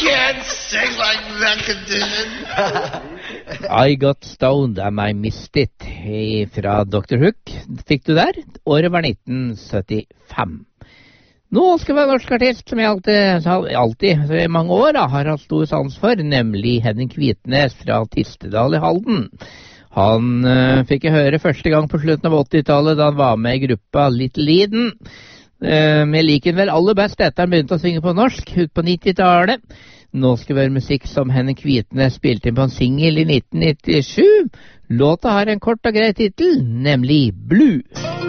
can't sing like that, Dylan. I Got Stoned and I Missed It fra Dr. Hook. Fikk du der? Året var 1975. Nå skal vi ha en norsk artist som jeg alltid i mange år har hatt stor sans for, nemlig Henning Kvitnes fra Tistedal i Halden. Han fikk jeg høre første gang på slutten av 80-tallet da han var med i gruppa Little Eden. Men jeg liker vel aller best etter han begynte å synge på norsk ut på 90-tallet. Nå skal vi høre musikk som Henning Kvitnes spilte inn på en single i 1997. Låta har en kort og grei titel, nemlig Blue.